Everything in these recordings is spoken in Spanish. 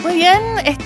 Muy bien,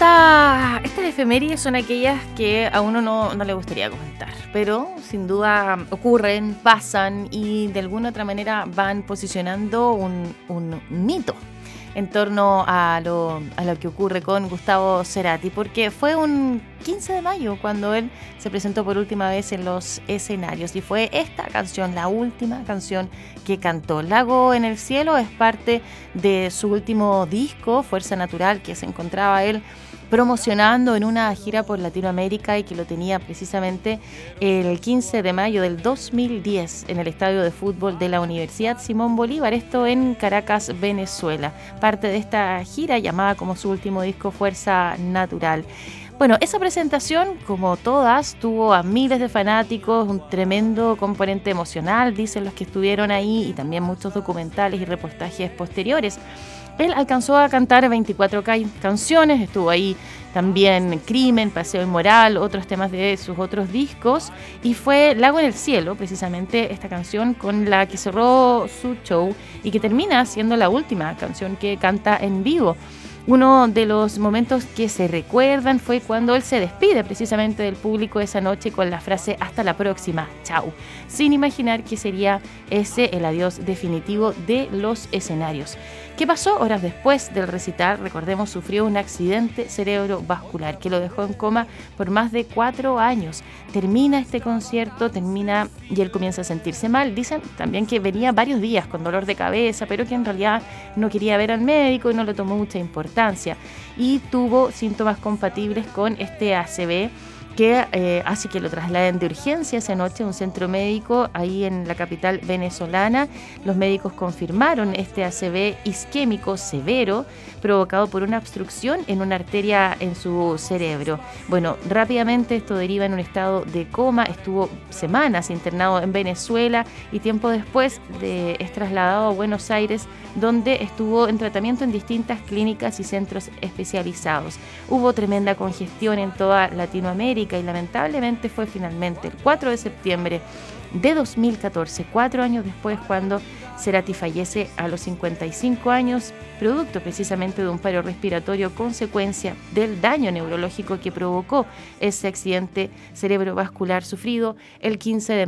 estas efemérides son aquellas que a uno no le gustaría comentar, pero sin duda ocurren, pasan y de alguna otra manera van posicionando un mito en torno a lo que ocurre con Gustavo Cerati, porque fue un 15 de mayo cuando él se presentó por última vez en los escenarios y fue esta canción, la última canción que cantó. Lago en el cielo es parte de su último disco, Fuerza Natural, que se encontraba él promocionando en una gira por Latinoamérica y que lo tenía precisamente el 15 de mayo del 2010 en el estadio de fútbol de la Universidad Simón Bolívar, esto en Caracas, Venezuela. Parte de esta gira llamada como su último disco Fuerza Natural. Bueno, esa presentación, como todas, tuvo a miles de fanáticos, un tremendo componente emocional, dicen los que estuvieron ahí, y también muchos documentales y reportajes posteriores. Él alcanzó a cantar 24 canciones, estuvo ahí también Crimen, Paseo Inmoral, otros temas de sus otros discos, y fue Lago en el cielo, precisamente esta canción con la que cerró su show y que termina siendo la última canción que canta en vivo. Uno de los momentos que se recuerdan fue cuando él se despide precisamente del público esa noche con la frase "hasta la próxima, chau", sin imaginar que sería ese el adiós definitivo de los escenarios. ¿Qué pasó? Horas después del recital, recordemos, sufrió un accidente cerebrovascular que lo dejó en coma por más de 4 años. Termina este concierto, y él comienza a sentirse mal. Dicen también que venía varios días con dolor de cabeza, pero que en realidad no quería ver al médico y no le tomó mucha importancia. Y tuvo síntomas compatibles con este ACV, que hace que lo trasladen de urgencia esa noche a un centro médico ahí en la capital venezolana. Los médicos confirmaron este ACV isquémico severo provocado por una obstrucción en una arteria en su cerebro. Bueno, rápidamente esto deriva en un estado de coma, estuvo semanas internado en Venezuela y tiempo después es trasladado a Buenos Aires, donde estuvo en tratamiento en distintas clínicas y centros especializados. Hubo tremenda congestión en toda Latinoamérica y lamentablemente fue finalmente el 4 de septiembre de 2014, 4 años después, cuando Cerati fallece a los 55 años, producto precisamente de un paro respiratorio, consecuencia del daño neurológico que provocó ese accidente cerebrovascular sufrido el 15 de